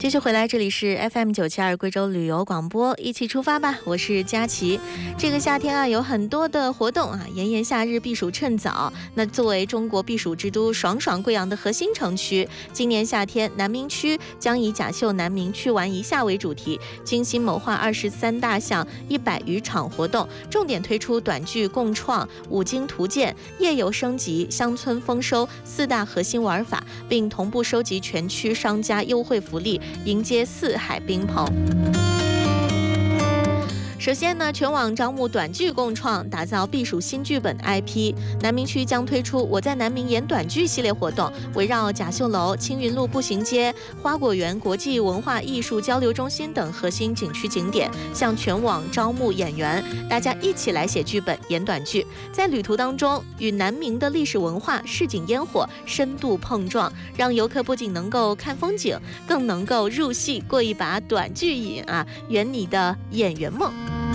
继续回来，这里是 FM972贵州旅游广播，一起出发吧！我是佳琪。这个夏天啊，有很多的活动啊，炎炎夏日避暑趁早。那作为中国避暑之都爽爽贵阳的核心城区，今年夏天南明区将以甲秀南明去玩一下为主题，精心谋划23大项100余场活动，重点推出短剧共创、五经图鉴、夜游升级、乡村丰收4大核心玩法，并同步收集全区商家优惠福利，迎接四海宾朋。首先呢，全网招募短剧共创，打造避暑新剧本 IP。南明区将推出我在南明演短剧系列活动，围绕甲秀楼、青云路步行街、花果园国际文化艺术交流中心等核心景区景点，向全网招募演员，大家一起来写剧本、演短剧。在旅途当中，与南明的历史文化、市井烟火深度碰撞，让游客不仅能够看风景，更能够入戏，过一把短剧瘾啊，圆你的演员梦。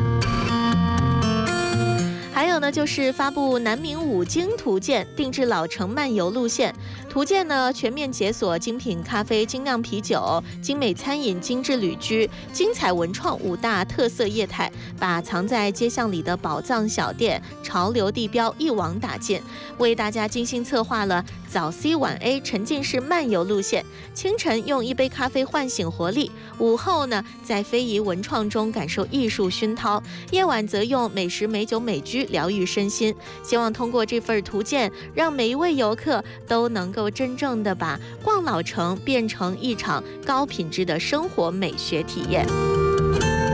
还有呢，就是发布南明五经图鉴，定制老城漫游路线。图鉴呢，全面解锁精品咖啡、精酿啤酒、精美餐饮、精致旅居、精彩文创5大特色业态，把藏在街巷里的宝藏小店、潮流地标一网打尽，为大家精心策划了早 C 晚 A 沉浸式漫游路线。清晨用一杯咖啡唤醒活力，午后呢，在非遗文创中感受艺术熏陶，夜晚则用美食、美酒、美居疗愈身心。希望通过这份图鉴，让每一位游客都能够真正的把逛老城变成一场高品质的生活美学体验。